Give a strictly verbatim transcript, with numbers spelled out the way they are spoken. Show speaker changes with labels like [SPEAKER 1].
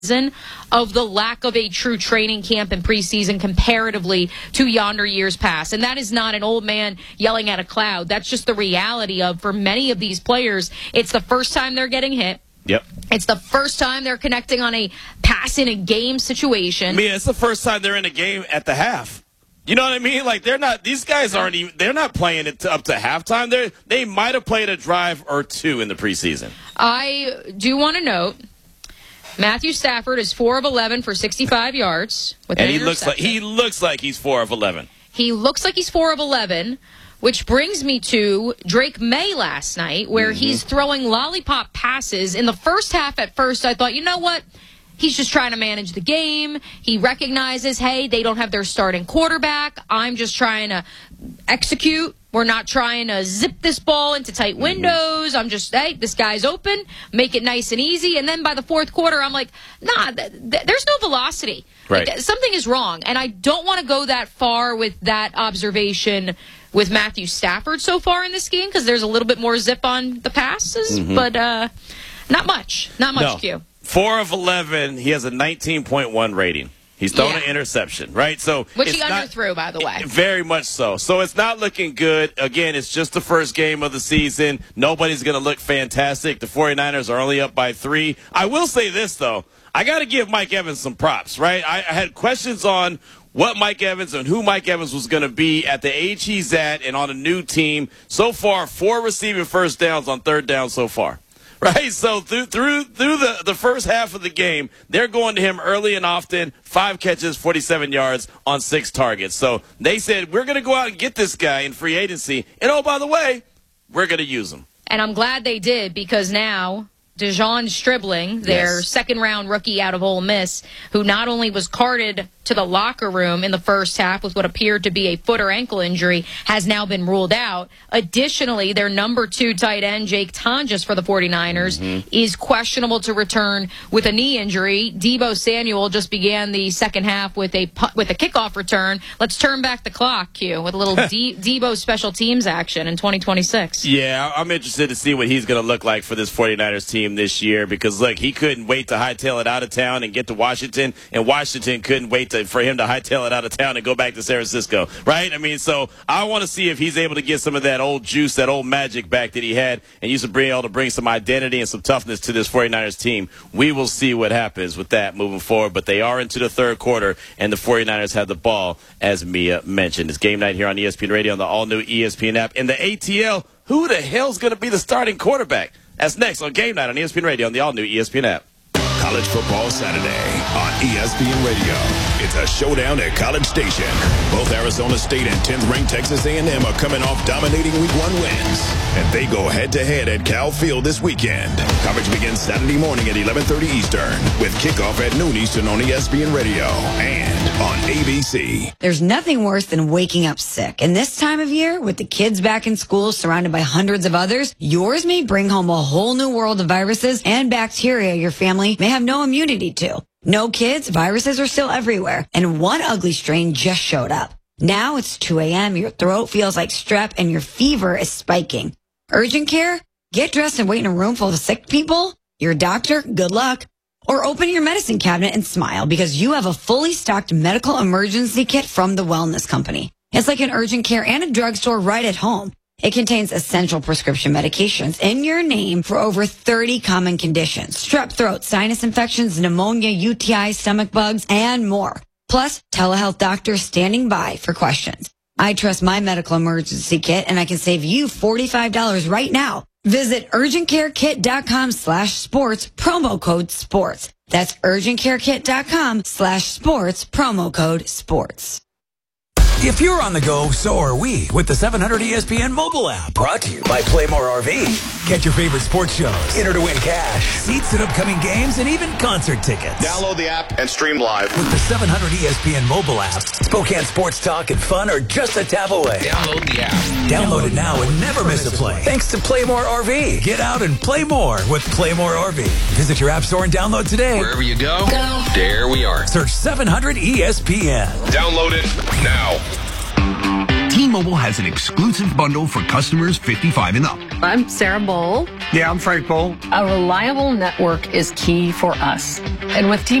[SPEAKER 1] of the lack of a true training camp and preseason comparatively to yonder years past. And that is not an old man yelling at a cloud. That's just the reality of, for many of these players, it's the first time they're getting hit.
[SPEAKER 2] Yep.
[SPEAKER 1] It's the first time they're connecting on a pass in a game situation.
[SPEAKER 2] I mean, it's the first time they're in a game at the half. You know what I mean? Like, they're not, these guys aren't even, they're not playing it to, up to halftime. They're, they might have played a drive or two in the preseason.
[SPEAKER 1] I do want to note, Matthew Stafford is four of eleven for sixty-five yards. With
[SPEAKER 2] and
[SPEAKER 1] an
[SPEAKER 2] he looks like he looks like he's four of eleven.
[SPEAKER 1] He looks like he's four of eleven, which brings me to Drake May last night, where mm-hmm. he's throwing lollipop passes. In the first half, at first, I thought, you know what? He's just trying to manage the game. He recognizes, hey, they don't have their starting quarterback. I'm just trying to execute. We're not trying to zip this ball into tight windows. I'm just, hey, this guy's open. Make it nice and easy. And then by the fourth quarter, I'm like, nah, th- th- there's no velocity.
[SPEAKER 2] Right.
[SPEAKER 1] Like, something is wrong. And I don't want to go that far with that observation with Matthew Stafford so far in this game, because there's a little bit more zip on the passes. Mm-hmm. But uh, not much. Not much,
[SPEAKER 2] no.
[SPEAKER 1] Q.
[SPEAKER 2] four of eleven. He has a nineteen point one rating. He's thrown
[SPEAKER 1] yeah.
[SPEAKER 2] an interception, right? So
[SPEAKER 1] Which he underthrew, by the way.
[SPEAKER 2] Very much so. So it's not looking good. Again, it's just the first game of the season. Nobody's going to look fantastic. The 49ers are only up by three. I will say this, though. I got to give Mike Evans some props, right? I, I had questions on what Mike Evans and who Mike Evans was going to be at the age he's at and on a new team. So far, four receiving first downs on third down so far. Right, so through through through the, the first half of the game, they're going to him early and often, five catches, forty-seven yards on six targets. So they said, we're going to go out and get this guy in free agency. And, oh, by the way, we're going to use him.
[SPEAKER 1] And I'm glad they did, because now Dejon Stribling, their
[SPEAKER 2] yes.
[SPEAKER 1] second-round rookie out of Ole Miss, who not only was carted to the locker room in the first half with what appeared to be a foot or ankle injury, has now been ruled out. Additionally, their number two tight end, Jake Tonjes for the 49ers, mm-hmm. is questionable to return with a knee injury. Deebo Samuel just began the second half with a with a kickoff return. Let's turn back the clock, Q, with a little De- Deebo special teams action in twenty twenty-six.
[SPEAKER 2] Yeah, I'm interested to see what he's going to look like for this 49ers team this year, because, look, he couldn't wait to hightail it out of town and get to Washington, and Washington couldn't wait to, for him to hightail it out of town and go back to San Francisco, right? I mean, so I want to see if he's able to get some of that old juice, that old magic back that he had, and used to be able to bring some identity and some toughness to this 49ers team. We will see what happens with that moving forward, but they are into the third quarter, and the 49ers have the ball, as Mia mentioned. It's game night here on E S P N Radio on the all-new E S P N app. In the A T L, who the hell's going to be the starting quarterback? That's next on Game Night on E S P N Radio on the all-new E S P N app.
[SPEAKER 3] College Football Saturday on E S P N Radio. It's a showdown at College Station. Both Arizona State and tenth-ranked Texas A and M are coming off dominating week one wins, and they go head-to-head at Cal Field this weekend. Coverage begins Saturday morning at eleven thirty Eastern, with kickoff at noon Eastern on E S P N Radio and on A B C.
[SPEAKER 4] There's nothing worse than waking up sick. And this time of year, with the kids back in school surrounded by hundreds of others, yours may bring home a whole new world of viruses and bacteria your family may have no immunity to. No kids, viruses are still everywhere, and one ugly strain just showed up. Now it's two a.m., your throat feels like strep, and your fever is spiking. Urgent care? Get dressed and wait in a room full of sick people? Your doctor? Good luck. Or open your medicine cabinet and smile, because you have a fully stocked medical emergency kit from the Wellness Company. It's like an urgent care and a drugstore right at home. It contains essential prescription medications in your name for over thirty common conditions: strep throat, sinus infections, pneumonia, U T I, stomach bugs, and more. Plus, telehealth doctors standing by for questions. I trust my medical emergency kit, and I can save you forty-five dollars right now. Visit urgentcarekit.com slash sports, promo code sports. That's urgentcarekit.com slash sports, promo code sports.
[SPEAKER 5] If you're on the go, so are we with the seven hundred E S P N mobile app. Brought to you by Playmore R V. Catch your favorite sports shows, enter to win cash, seats at upcoming games, and even concert tickets.
[SPEAKER 6] Download the app and stream live.
[SPEAKER 5] With the seven hundred E S P N mobile app, Spokane sports talk and fun are just a tap away.
[SPEAKER 6] Download the app.
[SPEAKER 5] Download it now and never miss a play. Thanks to Playmore R V. Get out and play more with Playmore R V. Visit your app store and download today.
[SPEAKER 6] Wherever you go, go. There we are.
[SPEAKER 5] Search seven hundred E S P N.
[SPEAKER 6] Download it now.
[SPEAKER 7] Teen T-Mobile has an exclusive bundle for customers fifty-five and up.
[SPEAKER 8] I'm Sarah Bowl.
[SPEAKER 9] Yeah, I'm Frank Bowl.
[SPEAKER 8] A reliable network is key for us. And with T